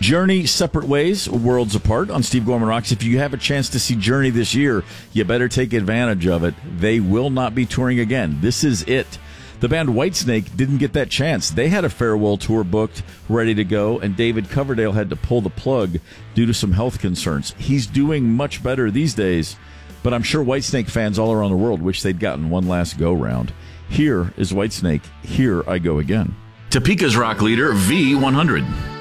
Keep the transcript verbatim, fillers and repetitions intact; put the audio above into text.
Journey, Separate Ways, Worlds Apart on Steve Gorman Rocks. If you have a chance to see Journey this year, you better take advantage of it. They will not be touring again. This is it. The band Whitesnake didn't get that chance. They had a farewell tour booked, ready to go, and David Coverdale had to pull the plug due to some health concerns. He's doing much better these days, but I'm sure Whitesnake fans all around the world wish they'd gotten one last go-round. Here is Whitesnake, Here I Go Again. Topeka's rock leader, V one hundred.